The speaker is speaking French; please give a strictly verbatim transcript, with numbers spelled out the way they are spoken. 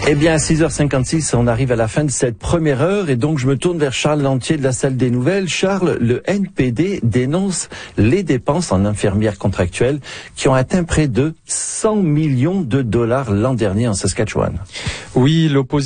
Eh bien, à six heures cinquante-six, on arrive à la fin de cette première heure et donc je me tourne vers Charles Lantier de la salle des nouvelles. Charles, le N P D dénonce les dépenses en infirmières contractuelles qui ont atteint près de cent millions de dollars l'an dernier en Saskatchewan. Oui, l'opposition